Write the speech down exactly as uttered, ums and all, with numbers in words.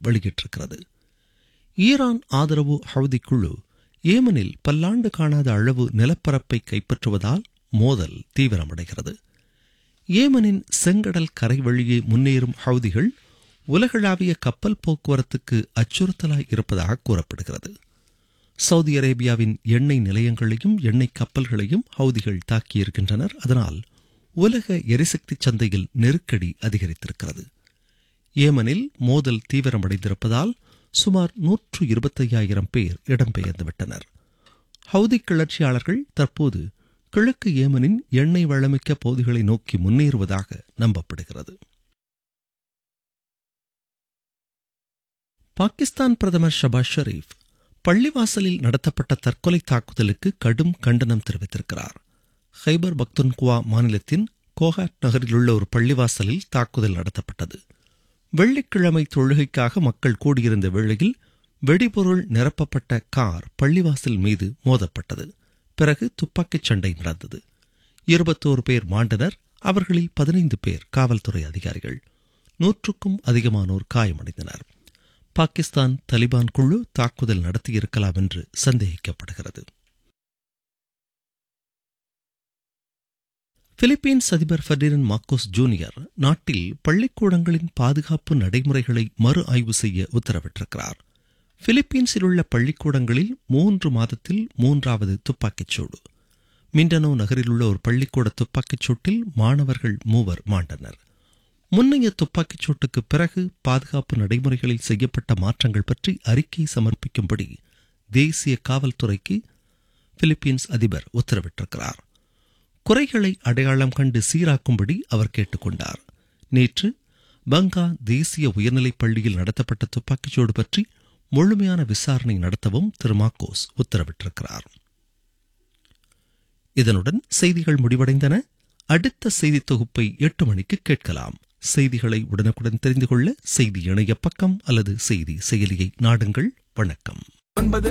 வெளியிட்டிருக்கிறது. ஈரான் ஆதரவு ஹவுதி குழு ஏமனில் பல்லாண்டு காணாத அளவு நிலப்பரப்பை கைப்பற்றுவதால் மோதல் தீவிரமடைகிறது. ஏமனின் செங்கடல் கரை வழியே முன்னேறும் ஹவுதிகள் உலகளாவிய கப்பல் போக்குவரத்துக்கு அச்சுறுத்தலாய் இருப்பதாக கூறப்படுகிறது. சவுதி அரேபியாவின் எண்ணெய் நிலையங்களையும் எண்ணெய் கப்பல்களையும் ஹவுதிகள் தாக்கியிருக்கின்றனர். அதனால் உலக எரிசக்தி சந்தையில் நெருக்கடி அதிகரித்திருக்கிறது. ஏமனில் மோதல் தீவிரமடைந்திருப்பதால் சுமார் நூற்று இருபத்தையாயிரம் பேர் இடம்பெயர்ந்துவிட்டனர். ஹவுதி கிளர்ச்சியாளர்கள் தற்போது கிழக்கு ஏமனின் எண்ணெய் வளமிக்க பகுதிகளை நோக்கி முன்னேறுவதாக நம்பப்படுகிறது. பாகிஸ்தான் பிரதமர் ஷபாஸ் ஷெரீப் பள்ளிவாசலில் நடத்தப்பட்ட தற்கொலை தாக்குதலுக்கு கடும் கண்டனம் தெரிவித்திருக்கிறார். ஹைபர் பக்துன்குவா மாநிலத்தின் கோஹாட் நகரில் உள்ள ஒரு பள்ளிவாசலில் தாக்குதல் நடத்தப்பட்டது. வெள்ளிக்கிழமை தொழுகைக்காக மக்கள் கூடியிருந்த வேளையில் வெடிபொருள் நிரப்பப்பட்ட கார் பள்ளிவாசல் மீது மோதப்பட்டது. பிறகு துப்பாக்கிச் சண்டை நடந்தது. இருபத்தோரு பேர் மாண்டனர். அவர்களில் பதினைந்து பேர் காவல்துறை அதிகாரிகள். நூற்றுக்கும் அதிகமானோர் காயமடைந்தனர். பாகிஸ்தான் தலிபான் குழு தாக்குதல் நடத்தியிருக்கலாம் என்று சந்தேகிக்கப்படுகிறது. பிலிப்பீன்ஸ் அதிபர் ஃபெர்டினண்ட் மார்க்கோஸ் ஜூனியர் நாட்டில் பள்ளிக்கூடங்களின் பாதுகாப்பு நடைமுறைகளை மறு ஆய்வு செய்ய உத்தரவிட்டிருக்கிறார். பிலிப்பீன்ஸில் உள்ள பள்ளிக்கூடங்களில் மூன்று மாதத்தில் மூன்றாவது துப்பாக்கிச் சூடு. மிண்டனோ நகரில் உள்ள ஒரு பள்ளிக்கூட துப்பாக்கிச் சூட்டில் மாணவர்கள் மூவர் மாண்டனர். முன்னைய துப்பாக்கிச் சூட்டுக்கு பிறகு பாதுகாப்பு நடைமுறைகளில் செய்யப்பட்ட மாற்றங்கள் பற்றி அறிக்கை சமர்ப்பிக்கும்படி தேசிய காவல்துறைக்கு பிலிப்பீன்ஸ் அதிபர் உத்தரவிட்டிருக்கிறார். குறைகளை அடையாளம் கண்டு சீராக்கும்படி அவர் கேட்டுக்கொண்டார். நேற்று பங்கா தேசிய உயர்நிலைப் பள்ளியில் நடத்தப்பட்ட துப்பாக்கிச்சூடு பற்றி முழுமையான விசாரணை நடத்தவும் திரு மார்க்கோஸ் உத்தரவிட்டிருக்கிறார். இதனுடன் செய்திகள் முடிவடைந்தன. அடுத்த செய்தி தொகுப்பை எட்டு மணிக்கு கேட்கலாம். செய்திகளை உடனுக்குடன் தெரிந்து கொள்ள செய்தி இணைய பக்கம் அல்லது செய்தி செயலியை நாடுங்கள். வணக்கம்.